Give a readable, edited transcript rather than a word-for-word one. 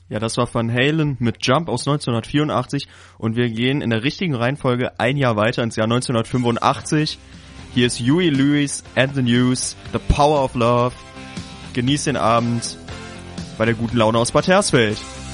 Ja, das war Van Halen mit Jump aus 1984 und wir gehen in der richtigen Reihenfolge ein Jahr weiter ins Jahr 1985. Hier ist Huey Lewis and the News, The Power of Love. Genießt den Abend bei der guten Laune aus Bad Hersfeld.